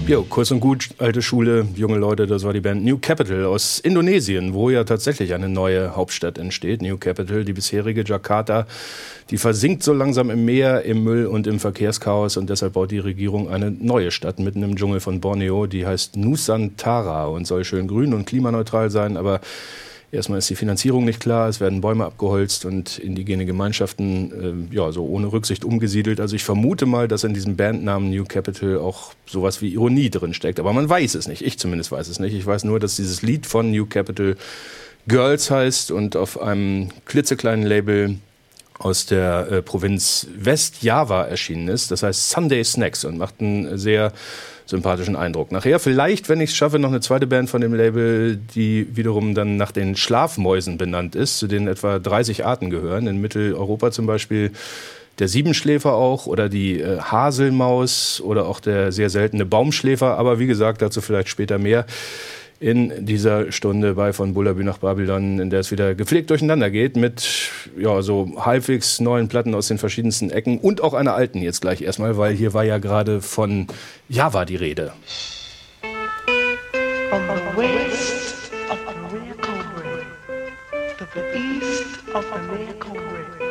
Jo, kurz und gut, alte Schule, junge Leute, das war die Band New Capital aus Indonesien, wo ja tatsächlich eine neue Hauptstadt entsteht. New Capital, die bisherige Jakarta, die versinkt so langsam im Meer, im Müll und im Verkehrschaos und deshalb baut die Regierung eine neue Stadt mitten im Dschungel von Borneo, die heißt Nusantara und soll schön grün und klimaneutral sein, aber erstmal ist die Finanzierung nicht klar, es werden Bäume abgeholzt und indigene Gemeinschaften so ohne Rücksicht umgesiedelt. Also ich vermute mal, dass in diesem Bandnamen New Capital auch sowas wie Ironie drin steckt. Aber man weiß es nicht, ich zumindest weiß es nicht. Ich weiß nur, dass dieses Lied von New Capital Girls heißt und auf einem klitzekleinen Label aus der Provinz West-Java erschienen ist. Das heißt Sunday Snacks und macht einen sehr sympathischen Eindruck. Nachher vielleicht, wenn ich es schaffe, noch eine zweite Band von dem Label, die wiederum dann nach den Schlafmäusen benannt ist, zu denen etwa 30 Arten gehören. In Mitteleuropa zum Beispiel der Siebenschläfer auch oder die Haselmaus oder auch der sehr seltene Baumschläfer. Aber wie gesagt, dazu vielleicht später mehr in dieser Stunde bei von Bullabü nach Babylon, in der es wieder gepflegt durcheinander geht mit so halbwegs neuen Platten aus den verschiedensten Ecken und auch einer alten jetzt gleich erstmal, weil hier war ja gerade von Java die Rede. From the west of the Mekong River to the east of the Mekong River,